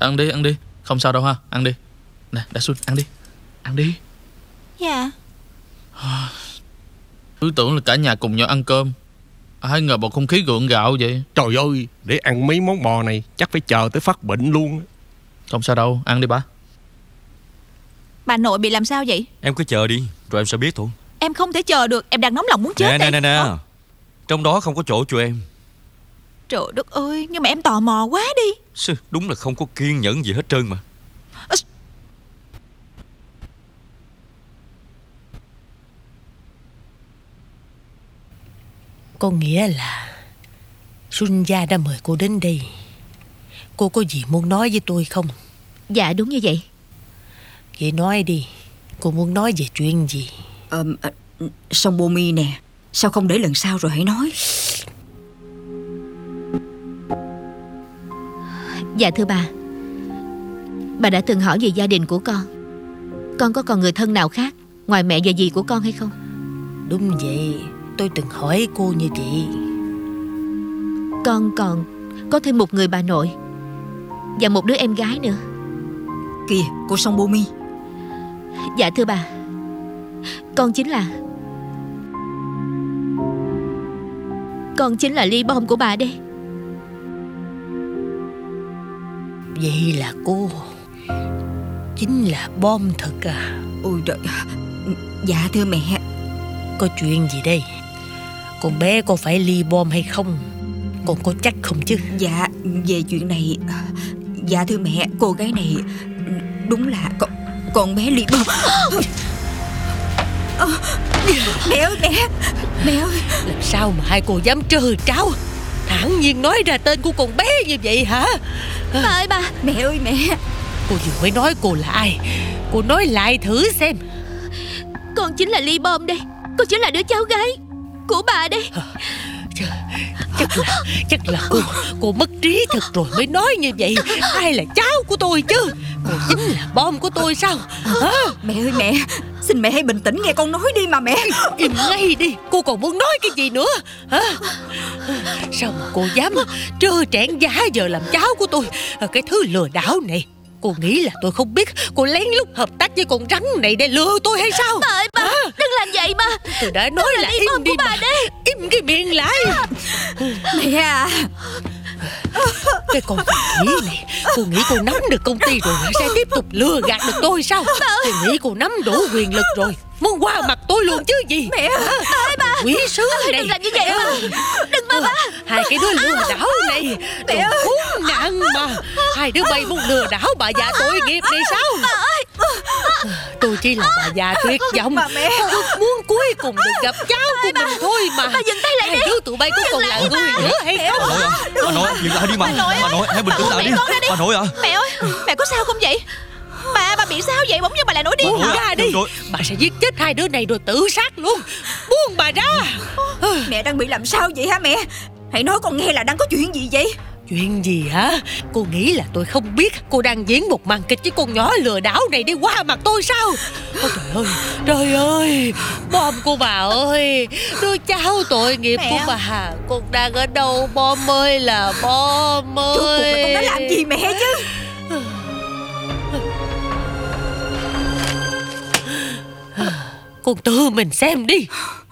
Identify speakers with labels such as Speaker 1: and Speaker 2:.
Speaker 1: Ăn đi, ăn đi. Không sao đâu ha, ăn đi. Nè, Đại Xuân, ăn đi. Ăn đi.
Speaker 2: Dạ.
Speaker 1: Cứ tưởng là cả nhà cùng nhau ăn cơm, ai ngờ bầu không khí gượng gạo vậy.
Speaker 3: Trời ơi, để ăn mấy món bò này chắc phải chờ tới phát bệnh luôn.
Speaker 1: Không sao đâu, ăn đi ba.
Speaker 2: Bà nội bị làm sao vậy?
Speaker 4: Em cứ chờ đi, rồi em sẽ biết thôi.
Speaker 2: Em không thể chờ được, em đang nóng lòng muốn chết.
Speaker 4: Nè, trong đó không có chỗ cho em.
Speaker 2: Trời đất ơi, nhưng mà em tò mò quá đi.
Speaker 4: Đúng là không có kiên nhẫn gì hết trơn mà.
Speaker 5: Có nghĩa là Xuân Gia đã mời cô đến đây. Cô có gì muốn nói với tôi không?
Speaker 2: Dạ đúng như vậy.
Speaker 5: Vậy nói đi, cô muốn nói về chuyện gì?
Speaker 6: Song Bô Mi nè, sao không để lần sau rồi hãy nói?
Speaker 2: Dạ thưa bà đã từng hỏi về gia đình của con. Con có còn người thân nào khác ngoài mẹ và dì của con hay không?
Speaker 5: Đúng vậy, tôi từng hỏi cô như vậy.
Speaker 2: Con còn có thêm một người bà nội và một đứa em gái nữa.
Speaker 6: Kìa, cô Song Bô Mi.
Speaker 2: Dạ thưa bà, con chính là ly bom của bà đây.
Speaker 5: Vậy là cô chính là bom thật à?
Speaker 6: Ôi trời. Dạ thưa mẹ.
Speaker 5: Có chuyện gì đây? Con bé có phải ly bom hay không? Con có chắc không chứ?
Speaker 6: Dạ, về chuyện này, dạ thưa mẹ, cô gái này đúng là con bé ly bom. Mẹ ơi, mẹ ơi.
Speaker 5: Làm sao mà hai cô dám trơ tráo thản nhiên nói ra tên của con bé như vậy hả?
Speaker 2: Bà ơi bà.
Speaker 6: Mẹ ơi mẹ.
Speaker 5: Cô vừa mới nói cô là ai? Cô nói lại thử xem.
Speaker 2: Con chính là ly bom đây. Con chính là đứa cháu gái của bà đây.
Speaker 5: Chắc là cô mất trí thật rồi mới nói như vậy. Ai là cháu của tôi chứ? Cô chính là bom của tôi sao? Hả?
Speaker 6: Mẹ ơi mẹ, xin mẹ hãy bình tĩnh nghe con nói đi mà mẹ.
Speaker 5: Im ngay đi, cô còn muốn nói cái gì nữa hả? Sao mà cô dám trơ trẽn giả vờ làm cháu của tôi? Cái thứ lừa đảo này. Cô nghĩ là tôi không biết cô lén lút hợp tác với con rắn này để lừa tôi hay sao?
Speaker 2: Bà ơi bà, đừng làm vậy mà.
Speaker 5: Tôi đã nói là im đi mà. Im cái miệng lại.
Speaker 6: Mẹ à.
Speaker 5: Cái con quỷ này, cô nghĩ cô nắm được công ty rồi sẽ tiếp tục lừa gạt được tôi sao? Tôi nghĩ cô nắm đủ quyền lực rồi, muốn qua mặt tôi luôn chứ gì?
Speaker 6: Mẹ ơi
Speaker 2: bà.
Speaker 5: Quỷ sứ này.
Speaker 2: Đừng làm như vậy mà. Đừng mà bà.
Speaker 5: Hai cái đứa lừa đảo này còn khốn nạn mà. Hai đứa bay muốn lừa đảo bà già tội nghiệp này sao? Tôi chỉ là bà già tuyệt vọng, ước muốn cuối cùng được gặp cháu của mình thôi mà.
Speaker 2: Bà dừng tay lại đi.
Speaker 5: Hai đứa tụi bay có còn là người nữa hay không?
Speaker 4: Bà nội, dừng lại đi mà. Bà nội, hãy bình tĩnh lại đi. Bà nội ạ.
Speaker 2: Mẹ ơi, mẹ có sao không vậy? Bà bị sao vậy? Bỗng nhiên bà lại nổi điên.
Speaker 5: Buông ra đi. Bà sẽ giết chết hai đứa này rồi tự sát luôn. Buông bà ra.
Speaker 6: Mẹ đang bị làm sao vậy hả mẹ? Hãy nói con nghe là đang có chuyện gì vậy?
Speaker 5: Chuyện gì hả? Cô nghĩ là tôi không biết cô đang diễn một màn kịch với con nhỏ lừa đảo này để qua mặt tôi sao? Ôi trời ơi, bom của bà ơi, đứa cháu tội nghiệp
Speaker 6: mẹ
Speaker 5: của bà, con đang ở đâu bom ơi là bom ơi?
Speaker 6: Rốt cuộc là con đã làm gì mẹ chứ?
Speaker 5: Con tự mình xem đi.